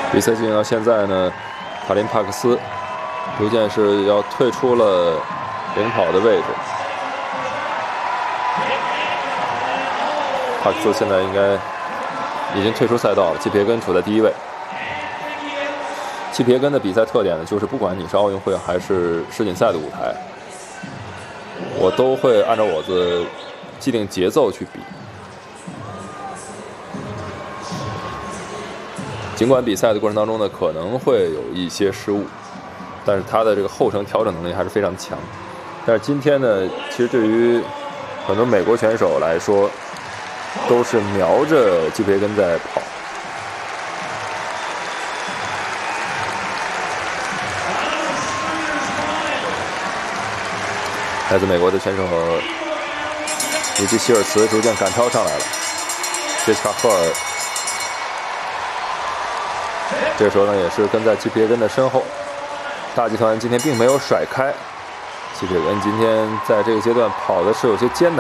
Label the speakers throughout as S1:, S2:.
S1: 比赛进行到现在呢，卡林帕克斯逐渐是要退出了领跑的位置。帕克斯现在应该已经退出赛道了，季培根处在第1位。季培根的比赛特点呢，就是不管你是奥运会还是世锦赛的舞台，我都会按照我的既定节奏去比。尽管比赛的过程当中呢，可能会有一些失误，但是他的这个后程调整能力还是非常强。但是今天呢，其实对于很多美国选手来说，都是瞄着季培根在跑。来自美国的选手以及希尔茨逐渐赶超上来了，杰西卡·赫尔这时候呢也是跟在季培根的身后。大集团今天并没有甩开季培根，今天在这个阶段跑的是有些艰难。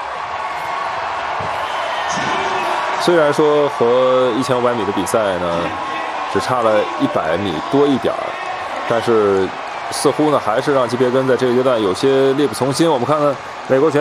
S1: 虽然说和1500米的比赛呢只差了100米多一点儿，但是似乎呢还是让季培根在这个阶段有些力不从心。我们看看美国选手